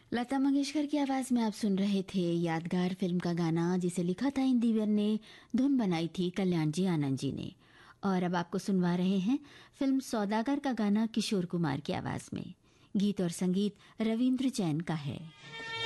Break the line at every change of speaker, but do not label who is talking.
लता मंगेशकर की आवाज में आप सुन रहे थे यादगार फिल्म का गाना, जिसे लिखा था इंदिवर ने, धुन बनाई थी कल्याण जी आनंद जी ने। और अब आपको सुनवा रहे हैं फिल्म सौदागर का गाना किशोर कुमार की आवाज में। गीत और संगीत रविंद्र जैन का है।